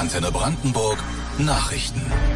Antenne Brandenburg Nachrichten.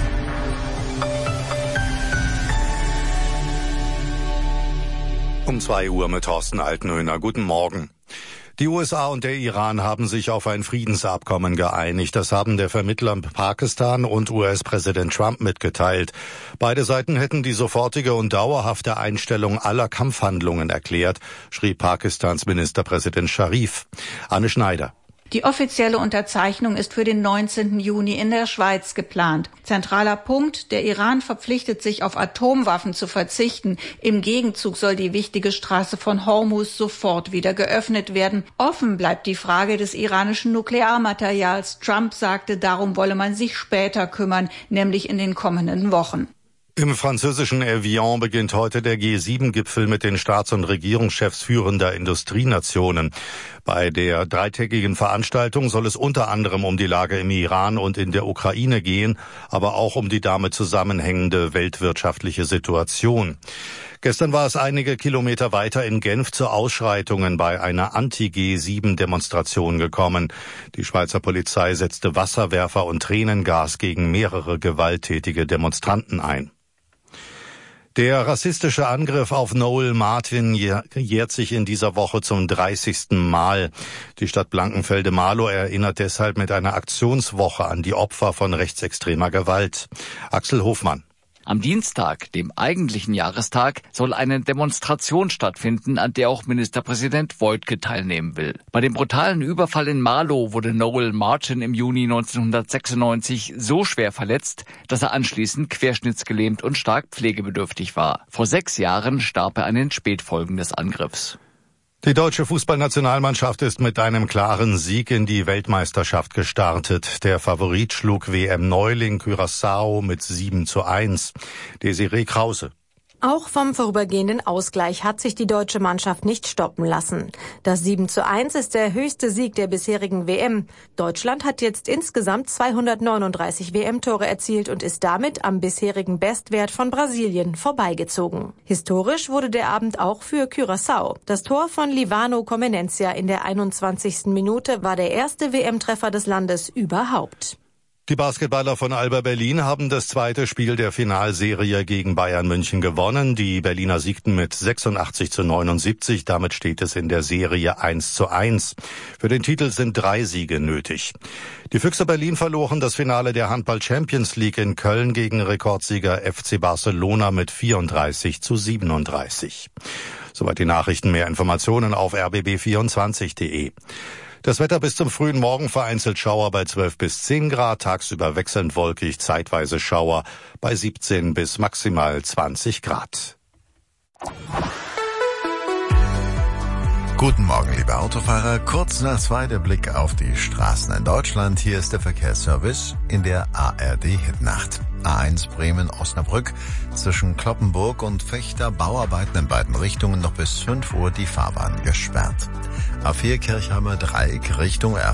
Um 2 Uhr mit Thorsten Altenhöhner. Guten Morgen. Die USA und der Iran haben sich auf ein Friedensabkommen geeinigt. Das haben der Vermittler Pakistan und US-Präsident Trump mitgeteilt. Beide Seiten hätten die sofortige und dauerhafte Einstellung aller Kampfhandlungen erklärt, schrieb Pakistans Ministerpräsident Sharif. Anne Schneider. Die offizielle Unterzeichnung ist für den 19. Juni in der Schweiz geplant. Zentraler Punkt: Der Iran verpflichtet sich, auf Atomwaffen zu verzichten. Im Gegenzug soll die wichtige Straße von Hormuz sofort wieder geöffnet werden. Offen bleibt die Frage des iranischen Nuklearmaterials. Trump sagte, darum wolle man sich später kümmern, nämlich in den kommenden Wochen. Im französischen Evian beginnt heute der G7-Gipfel mit den Staats- und Regierungschefs führender Industrienationen. Bei der dreitägigen Veranstaltung soll es unter anderem um die Lage im Iran und in der Ukraine gehen, aber auch um die damit zusammenhängende weltwirtschaftliche Situation. Gestern war es einige Kilometer weiter in Genf zu Ausschreitungen bei einer Anti-G7-Demonstration gekommen. Die Schweizer Polizei setzte Wasserwerfer und Tränengas gegen mehrere gewalttätige Demonstranten ein. Der rassistische Angriff auf Noel Martin jährt sich in dieser Woche zum 30. Mal. Die Stadt Blankenfelde-Marlow erinnert deshalb mit einer Aktionswoche an die Opfer von rechtsextremer Gewalt. Axel Hofmann. Am Dienstag, dem eigentlichen Jahrestag, soll eine Demonstration stattfinden, an der auch Ministerpräsident Woidke teilnehmen will. Bei dem brutalen Überfall in Marlow wurde Noel Martin im Juni 1996 so schwer verletzt, dass er anschließend querschnittsgelähmt und stark pflegebedürftig war. Vor 6 Jahren starb er an den Spätfolgen des Angriffs. Die deutsche Fußballnationalmannschaft ist mit einem klaren Sieg in die Weltmeisterschaft gestartet. Der Favorit schlug WM-Neuling Curaçao mit 7:1. Desiree Krause. Auch vom vorübergehenden Ausgleich hat sich die deutsche Mannschaft nicht stoppen lassen. Das 7:1 ist der höchste Sieg der bisherigen WM. Deutschland hat jetzt insgesamt 239 WM-Tore erzielt und ist damit am bisherigen Bestwert von Brasilien vorbeigezogen. Historisch wurde der Abend auch für Curaçao. Das Tor von Livano Comenencia in der 21. Minute war der erste WM-Treffer des Landes überhaupt. Die Basketballer von Alba Berlin haben das zweite Spiel der Finalserie gegen Bayern München gewonnen. Die Berliner siegten mit 86:79. Damit steht es in der Serie 1:1. Für den Titel sind 3 Siege nötig. Die Füchse Berlin verloren das Finale der Handball Champions League in Köln gegen Rekordsieger FC Barcelona mit 34:37. Soweit die Nachrichten. Mehr Informationen auf rbb24.de. Das Wetter bis zum frühen Morgen: vereinzelt Schauer bei 12 bis 10 Grad, tagsüber wechselnd wolkig, zeitweise Schauer bei 17 bis maximal 20 Grad. Guten Morgen, liebe Autofahrer. Kurz nach 2 der Blick auf die Straßen in Deutschland. Hier ist der Verkehrsservice in der ARD-Hitnacht. A1 Bremen-Osnabrück, zwischen Cloppenburg und Fechter Bauarbeiten in beiden Richtungen, noch bis 5 Uhr die Fahrbahn gesperrt. A4 Kirchheimer Dreieck Richtung